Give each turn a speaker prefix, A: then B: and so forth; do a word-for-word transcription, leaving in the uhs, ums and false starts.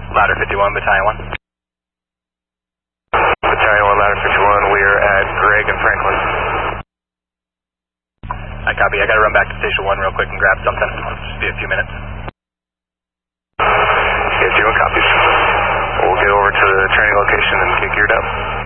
A: Ladder fifty-one, Battalion one.
B: Battalion one, Ladder fifty-one, we are at Greg and Franklin.
A: I copy. I gotta run back to Station one real quick and grab something. It'll just be a few minutes.
B: Yeah, zero copies. We'll get over to the training location and get geared up.